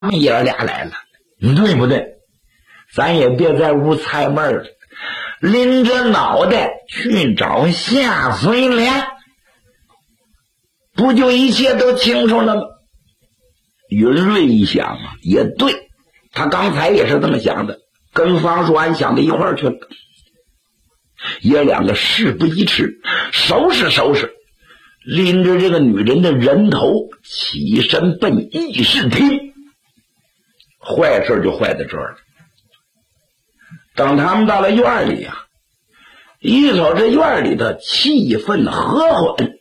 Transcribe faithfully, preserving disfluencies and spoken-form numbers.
们爷俩来了，对不对？咱也别在屋猜闷了，拎着脑袋去找夏随莲，不就一切都清楚了吗？云瑞一想啊，也对，他刚才也是这么想的，跟方树安想到一块儿去了。爷两个事不宜迟，收拾收拾，拎着这个女人的人头起身奔议事厅。坏事就坏在这儿了。等他们到了院里啊，一瞅这院里的气氛和缓，